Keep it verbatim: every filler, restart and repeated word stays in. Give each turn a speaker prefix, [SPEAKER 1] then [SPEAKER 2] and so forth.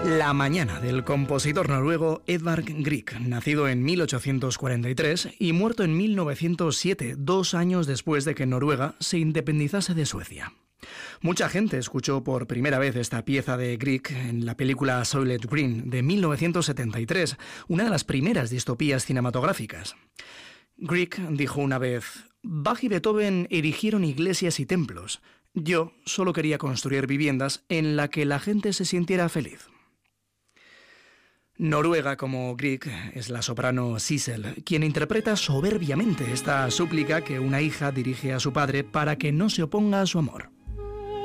[SPEAKER 1] La mañana del compositor noruego Edvard Grieg, nacido en mil ochocientos cuarenta y tres y muerto en mil novecientos siete, dos años después de que Noruega se independizase de Suecia. Mucha gente escuchó por primera vez esta pieza de Grieg en la película Soylent Green de mil novecientos setenta y tres, una de las primeras distopías cinematográficas. Grieg dijo una vez: Bach y Beethoven erigieron iglesias y templos. Yo solo quería construir viviendas en las que la gente se sintiera feliz. Noruega, como Grieg, es la soprano Sissel, quien interpreta soberbiamente esta súplica que una hija dirige a su padre para que no se oponga a su amor.